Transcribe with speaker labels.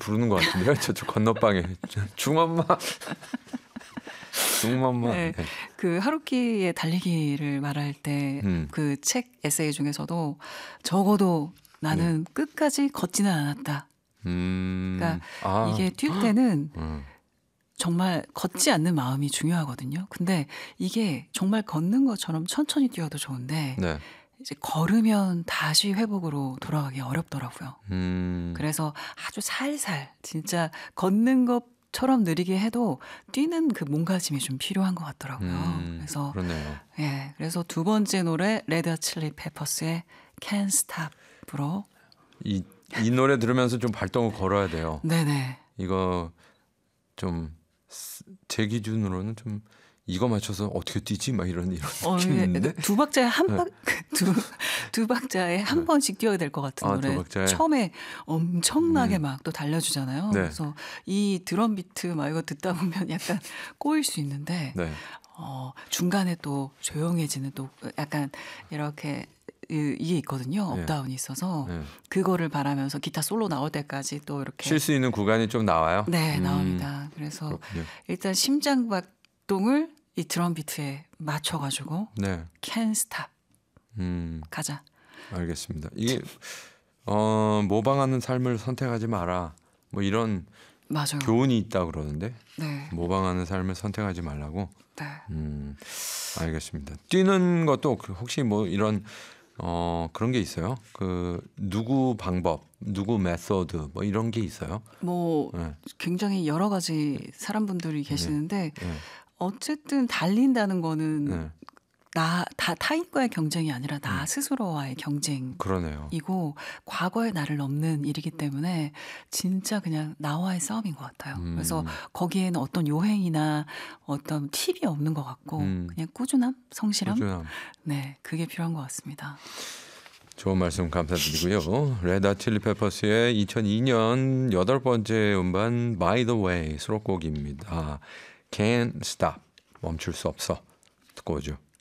Speaker 1: 부르는 것 같은데요. 저쪽 건너방에 중엄마. 중엄마.
Speaker 2: 네.
Speaker 1: 네.
Speaker 2: 그 하루키의 달리기를 말할 때 그 책 에세이 중에서도 적어도 나는 끝까지 걷지는 않았다. 그러니까 이게 뛸 때는 정말 걷지 않는 마음이 중요하거든요. 근데 이게 정말 걷는 것처럼 천천히 뛰어도 좋은데
Speaker 1: 네.
Speaker 2: 이제 걸으면 다시 회복으로 돌아가기 어렵더라고요. 그래서 아주 살살 진짜 걷는 것처럼 느리게 해도 뛰는 그 몸가짐이 좀 필요한 것 같더라고요. 그래서
Speaker 1: 그러네요.
Speaker 2: 예, 그래서 두 번째 노래 레드 핫 칠리 페퍼스의 Can't Stop으로
Speaker 1: 이 노래 들으면서 좀 발동을 걸어야 돼요.
Speaker 2: 네네.
Speaker 1: 이거 좀 제 기준으로는 좀 이거 맞춰서 어떻게 뛰지? 막 이런 느낌이 있는데
Speaker 2: 두 박자에 두 박자에 한 번씩 뛰어야 될 것 같은 노래.
Speaker 1: 두 박자에?
Speaker 2: 처음에 엄청나게 막 또 달려주잖아요.
Speaker 1: 네.
Speaker 2: 그래서 이 드럼 비트 막 이거 듣다 보면 약간 꼬일 수 있는데
Speaker 1: 네.
Speaker 2: 중간에 또 조용해지는 또 약간 이렇게 이게 있거든요.
Speaker 1: 네.
Speaker 2: 업다운이 있어서
Speaker 1: 네.
Speaker 2: 그거를 바라면서 기타 솔로 나올 때까지 또 이렇게
Speaker 1: 쉴 수 있는 구간이 좀 나와요?
Speaker 2: 네, 나옵니다. 그래서
Speaker 1: 그렇군요.
Speaker 2: 일단 심장 박동을 이 드럼 비트에 맞춰가지고
Speaker 1: 네.
Speaker 2: Can't Stop 가자.
Speaker 1: 알겠습니다. 이게 모방하는 삶을 선택하지 마라. 뭐 이런
Speaker 2: 맞아요.
Speaker 1: 교훈이 있다 그러는데
Speaker 2: 네.
Speaker 1: 모방하는 삶을 선택하지 말라고.
Speaker 2: 네.
Speaker 1: 알겠습니다. 뛰는 것도 혹시 뭐 이런 그런 게 있어요? 그 누구 방법, 누구 메소드 뭐 이런 게 있어요?
Speaker 2: 뭐
Speaker 1: 네.
Speaker 2: 굉장히 여러 가지 사람분들이 계시는데
Speaker 1: 네.
Speaker 2: 어쨌든 달린다는 거는
Speaker 1: 네.
Speaker 2: 타인과의 경쟁이 아니라 나 스스로와의 경쟁.
Speaker 1: 그러네요.
Speaker 2: 이고 과거의 나를 넘는 일이기 때문에 진짜 그냥 나와의 싸움인 것 같아요. 그래서 거기에는 어떤 요행이나 어떤 팁이 없는 것 같고 그냥 꾸준함, 성실함,
Speaker 1: 꾸준함.
Speaker 2: 네, 그게 필요한 것 같습니다.
Speaker 1: 좋은 말씀 감사드리고요. 레드 핫 칠리 페퍼스의 2002년 8번째 음반 By the Way 수록곡입니다. Can't Stop 멈출 수 없어 듣고 오죠.